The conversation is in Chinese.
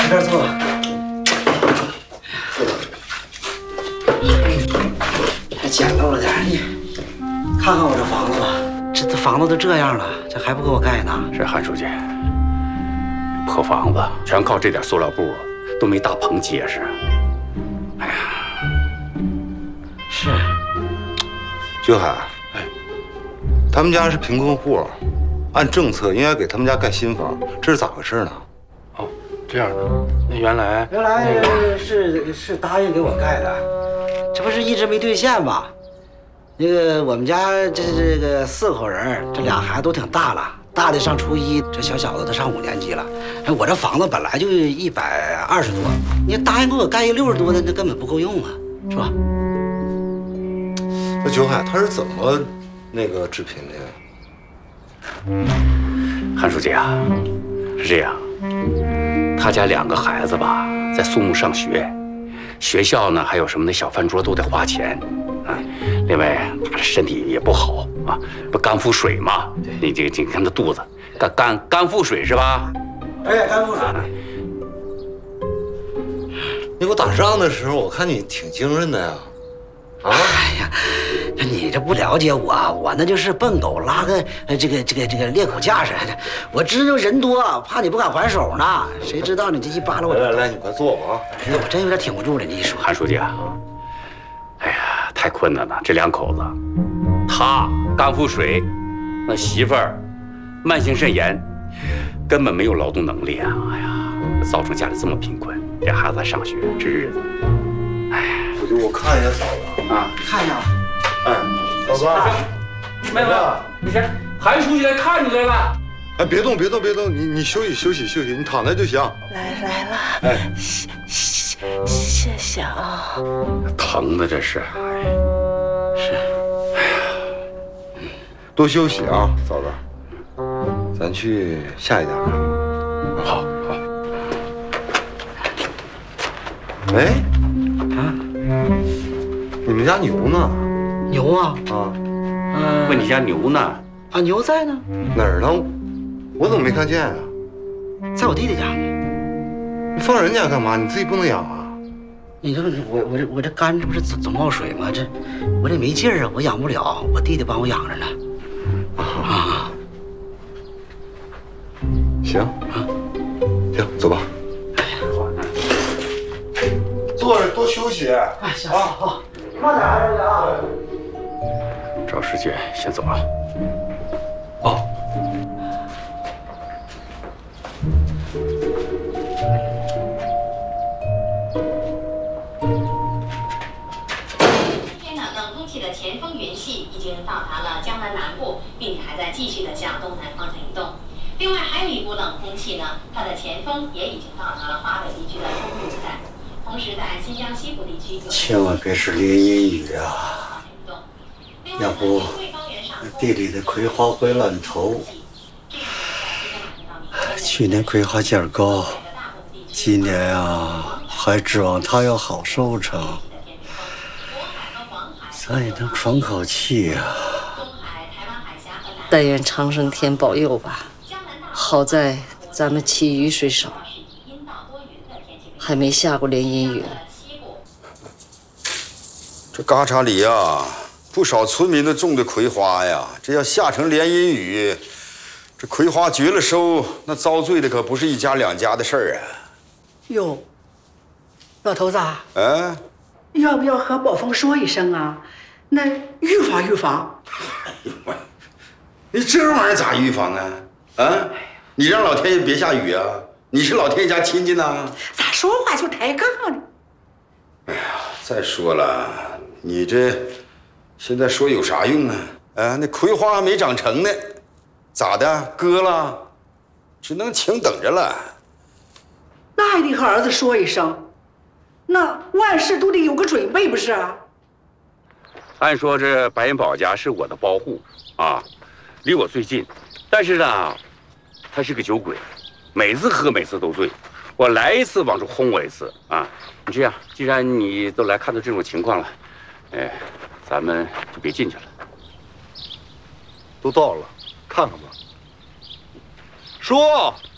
这边坐。还简陋了点，你看看我这房子吧，这房子都这样了，这还不给我盖呢？ 是韩书记，破房子全靠这点塑料布，都没大棚结实。哎呀， 是。 秋海，哎，他们家是贫困户，按政策应该给他们家盖新房，这是咋回事呢？ 哦，这样的，那原来是答应给我盖的，这不是一直没兑现吗？那个我们家这个4口人，这俩孩子都挺大了，大的上初一，这小小子都上5年级了。哎，我这房子本来就120多，你答应给我盖一60多的，那根本不够用啊，是吧？ 那秋海他是怎么那个致贫的呀？ 韩书记啊，是这样，他家2个孩子吧，在苏木上学，学校呢还有什么那小饭桌都得花钱啊。另外，他这身体也不好啊，不肝腹水嘛？你看他肚子，肝腹水是吧？ 哎，肝腹水。 你给我打仗的时候，我看你挺精神的呀。啊！ 哎呀，你这不了解我，我那就是笨狗拉个这个猎口架势，我知道人多，怕你不敢还手呢。谁知道你这一扒拉我？ 来，你快坐吧啊！ 我真有点挺不住了，你一说。 韩书记啊，哎呀，太困难了，这2口子，他肝腹水，那媳妇儿慢性肾炎，根本没有劳动能力啊！哎呀，造成家里这么贫困，这孩子还上学，这日子，哎呀。 我看一下嫂子啊， 看一下。 哎，嫂子， 妹妹，你先，韩书记来看你来了。 哎，别动，你休息，你躺着就行。 来了， 哎， 谢谢啊。 疼的这是，是，哎呀， 多休息啊，嫂子。咱去下一家看。 好。 哎，你们家牛呢？ 牛啊？ 啊， 问你家牛呢？ 啊，牛在呢。 哪儿呢？我怎么没看见啊？ 在我弟弟家呢。 你放人家干嘛？你自己不能养啊？ 你这我这肝这不是总冒水吗？我这没劲儿啊，我养不了，我弟弟帮我养着呢。啊， 行，行，走吧。坐着多休息。 哎，行啊，好，慢点啊，这啊。 找时间先走啊。 哦。 今天呢，冷空气的前锋云系已经到达了江南南部，并且还在继续的向东南方向移动。另外还有一股冷空气呢，它的前锋也已经到达了华北地区的中部一带。同时，在新疆西部地区千万别是连阴雨啊！要不地里的葵花会烂头。去年葵花价高，今年啊还指望它有好收成，咱也能喘口气啊。 但愿长生天保佑吧。好在咱们其雨水少，还没下过连阴雨。 这嘎查里呀，不少村民都种的葵花呀，这要下成连阴雨，这葵花绝了收，那遭罪的可不是1家2家的事儿啊。 哟，老头子， 哎， 要不要和宝峰说一声啊？那预防。 哎呦喂，你这玩意儿咋预防啊？啊，你让老天爷别下雨啊？你是老天爷家亲戚呢？ 咋说话就抬杠呢？ 哎呀，再说了，你这现在说有啥用啊？啊，那葵花还没长成呢，咋的？割了，只能请等着了。 那还得和儿子说一声，那万事都得有个准备，不是啊？ 按说这白云宝家是我的包户啊，离我最近，但是呢，他是个酒鬼，每次喝每次都醉，我来一次往出轰我一次啊！你这样，既然你都来看到这种情况了，哎，咱们就别进去了。 都到了，看看吧。叔，